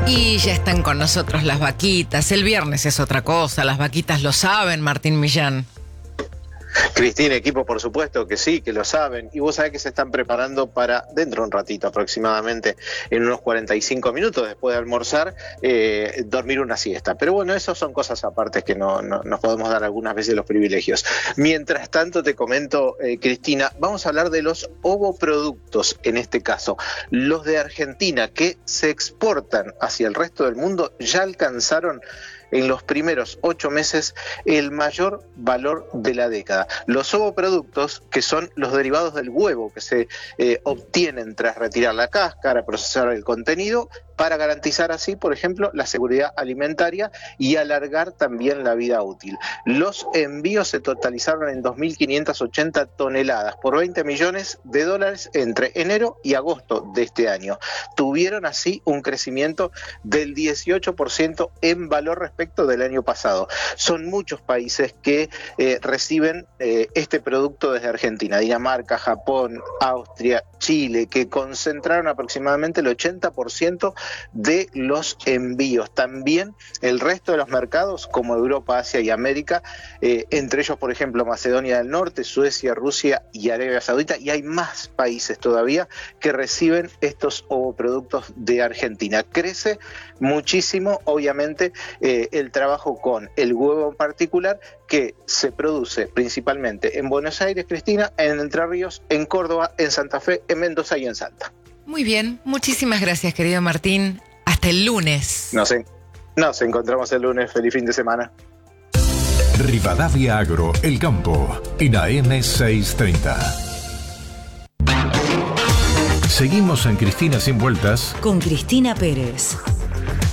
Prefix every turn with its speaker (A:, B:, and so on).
A: Y ya están con nosotros las vaquitas. El viernes es otra cosa, las vaquitas lo saben, Martín Millán.
B: Cristina, equipo, por supuesto que sí, que lo saben. Y vos sabés que se están preparando para, dentro de un ratito aproximadamente, en unos 45 minutos después de almorzar, dormir una siesta. Pero bueno, eso son cosas aparte que no nos podemos dar algunas veces los privilegios. Mientras tanto, te comento, Cristina, vamos a hablar de los ovoproductos, en este caso. Los de Argentina que se exportan hacia el resto del mundo ya alcanzaron en los primeros 8 meses el mayor valor de la década. Los ovoproductos, que son los derivados del huevo que se obtienen tras retirar la cáscara, procesar el contenido, para garantizar así, por ejemplo, la seguridad alimentaria y alargar también la vida útil. Los envíos se totalizaron en 2.580 toneladas por $20 millones entre enero y agosto de este año. Tuvieron así un crecimiento del 18% en valor respecto del año pasado. Son muchos países que reciben este producto desde Argentina: Dinamarca, Japón, Austria, Chile, que concentraron aproximadamente el 80% de los envíos. También el resto de los mercados, como Europa, Asia y América, entre ellos, por ejemplo, Macedonia del Norte, Suecia, Rusia y Arabia Saudita, y hay más países todavía que reciben estos ovoproductos de Argentina. Crece muchísimo, obviamente, el trabajo con el huevo en particular, que se produce principalmente en Buenos Aires, Cristina, en Entre Ríos, en Córdoba, en Santa Fe, en Mendoza y en Salta.
A: Muy bien, muchísimas gracias, querido Martín. Hasta el lunes.
B: Nos encontramos el lunes. Feliz fin de semana.
C: Rivadavia Agro, El Campo, en AM 630. Seguimos en Cristina Sin Vueltas
D: con Cristina Pérez.